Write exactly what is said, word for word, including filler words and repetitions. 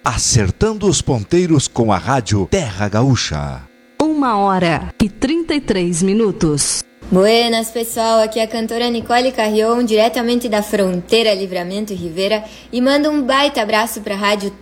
Acertando os ponteiros com a rádio Terra Gaúcha. Uma hora e trinta e três minutos. Buenas, pessoal, aqui é a cantora Nicole Carrion, diretamente da fronteira Livramento e Rivera, e manda um baita abraço para a rádio